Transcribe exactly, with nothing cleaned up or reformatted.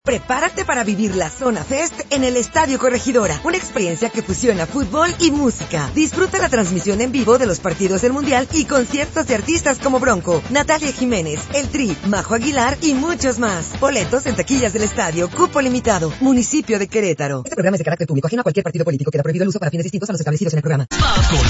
Prepárate para vivir la Zona Fest en el Estadio Corregidora, una experiencia que fusiona fútbol y música. Disfruta la transmisión en vivo de los partidos del Mundial y conciertos de artistas como Bronco, Natalia Jiménez, El Tri, Majo Aguilar y muchos más. Boletos en taquillas del estadio, cupo limitado, municipio de Querétaro. Este programa es de carácter público, ajeno a cualquier partido político. Queda prohibido el uso para fines distintos a los establecidos en el programa. Con